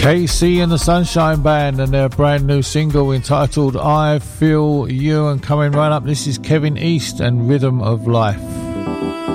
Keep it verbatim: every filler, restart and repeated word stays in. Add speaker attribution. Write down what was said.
Speaker 1: K C and the Sunshine Band and their brand new single entitled I Feel You. And coming right up, this is Kevin East and Rhythm of Life.